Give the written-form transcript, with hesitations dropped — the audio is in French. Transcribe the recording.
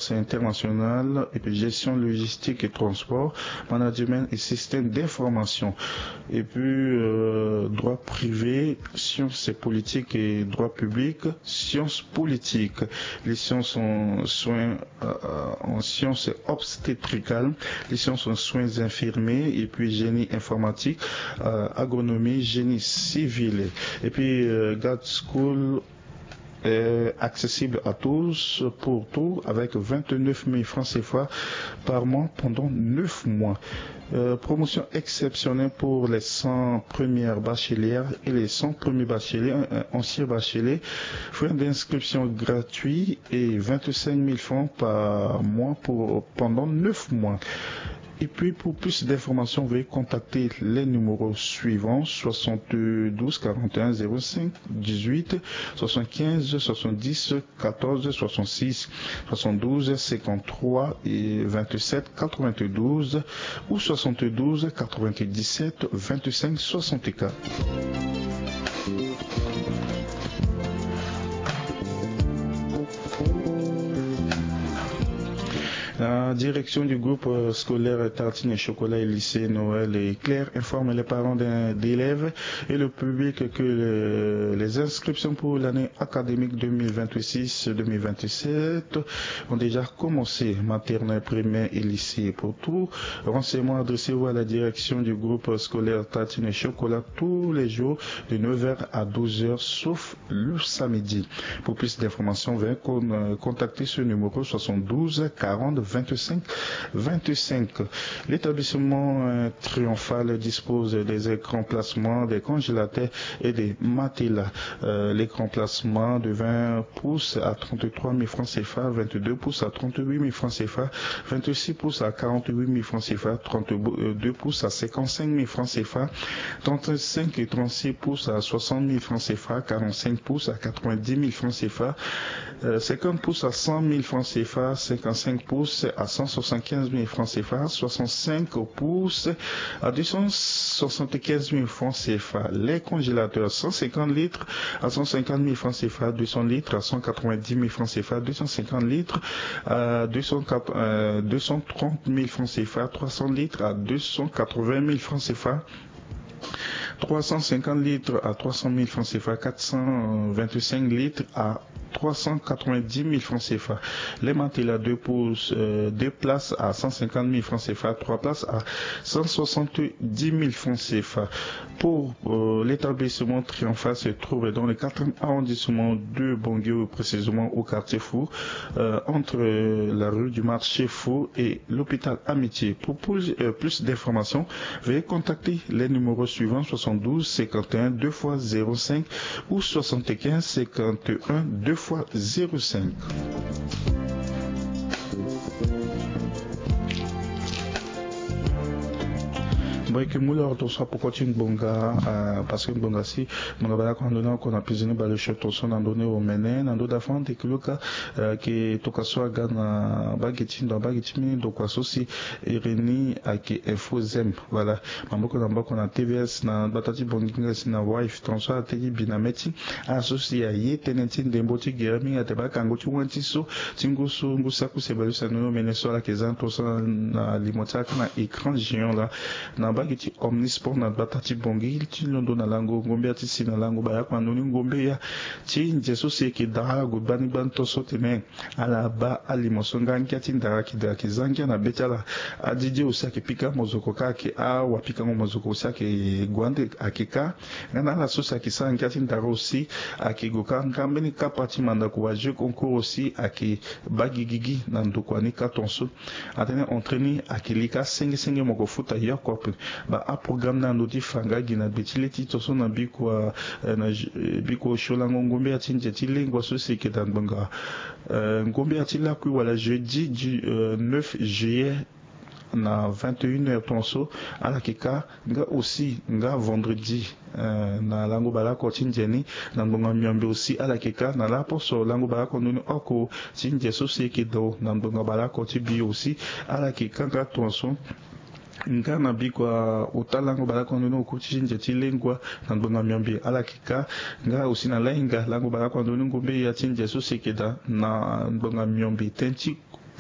commerce international et puis gestion logistique et transport, management et système d'information. Et puis droit privé, sciences et politique et droit public, sciences politiques. Les sciences en soins en sciences obstétricales, les sciences en soins infirmiers et puis génie informatique, agronomie, génie civil. Et puis Grad School accessible à tous pour tout avec 29 000 francs CFA par mois pendant 9 mois. Promotion exceptionnelle pour les 100 premières bachelières et les 100 premiers bacheliers, anciens bacheliers. Frais d'inscription gratuits et 25 000 francs par mois pendant 9 mois. Et puis pour plus d'informations, veuillez contacter les numéros suivants 72 41 05 18 75 70 14 66 72 53 et 27 92 ou 72 97 25 64. La direction du groupe scolaire Tartine et Chocolat et lycée Noël et Claire informe les parents d'élèves et le public que les inscriptions pour l'année académique 2026-2027 ont déjà commencé, maternelle, primaire et lycée pour tout. Renseignements, adressez-vous à la direction du groupe scolaire Tartine et Chocolat tous les jours de 9h à 12h sauf le samedi. Pour plus d'informations, veuillez contacter ce numéro 72 40 25 25. L'établissement Triomphal dispose des écrans placement, des congélateurs et des matelas. L'écran placement de 20 pouces à 33 000 francs CFA, 22 pouces à 38 000 francs CFA, 26 pouces à 48 000 francs CFA, 32 pouces à 55 000 francs CFA, 35 et 36 pouces à 60 000 francs CFA, 45 pouces à 90 000 francs CFA, 50 pouces à 100 000 francs CFA, 55 pouces à 175 000 francs CFA, 65 pouces à 275 000 francs CFA. Les congélateurs 150 litres à 150 000 francs CFA, 200 litres à 190 000 francs CFA, 250 litres à 230 000 francs CFA, 300 litres à 280 000 francs CFA, 350 litres à 300 000 francs CFA, 425 litres à 390 000 francs CFA. Les matelas 2 pouces, 2 places à 150 000 francs CFA, 3 places à 170 000 francs CFA. Pour l'établissement Triomphal se trouve dans le 4e arrondissement de Bonguio, précisément au quartier Fou, entre la rue du Marché Fou et l'hôpital Amitié. Pour plus d'informations, veuillez contacter les numéros suivants 72 51 2 x 05 ou 75 51 2 x 05. Bon, que moula ortosa pour continuer bonga parce que bonga si bonga bala quand on a pisé le château son en donné au mené en d'autres affaires de kiloka que tokaso gana bagetin dans bagetimi donc quoi aussi Irene aki infozem voilà mamoko na mbako na TVS na batati bonginga na wife transfer tegi binameti associé à yetenenti ndemboti gerami ateba kango tuwanti so tingusu ngusaku sebalusa no meneso la kezanto na limotaka na écran géant là na bagiti omnisport na batati bongi ti londo na lango ngombe ati sina lango baya kwa noni ngombe ya ti njeso seki dara go bani banto sote ala ba alimoso ngangi ati ndara ki zangi na betala adidi usaki pika mozoko kake wapika mozoko usaki gwande akika ngana la sosa ki sangi ati ndara aussi akigoka ngambeni kapati manda ko waje concours aussi aki bagigigi na ndokwani katonso atene entraîner akilika senge moko futa yoko ba a programme na ndoti fanga gina betileti toso na biko sholango ngombe atinje tilengwa sosike dan banga ngombe atila ku wala jeudi du 9 juillet na 21h tonso ala kika nga aussi nga vendredi na lango bala ko tinjeni na mbonga myambe aussi ala kika na la poso lango bala ko nuni oko tinje sosike do na mbonga bala ko tibi aussi ala kika nga tonso nga na bikwa utalango balako ndono okuchinje tilengwa na ndonga myambi ala kika nga aussi na lainga lango balako ndono ngombe ya chinje so sekeda na ndonga myambi tenti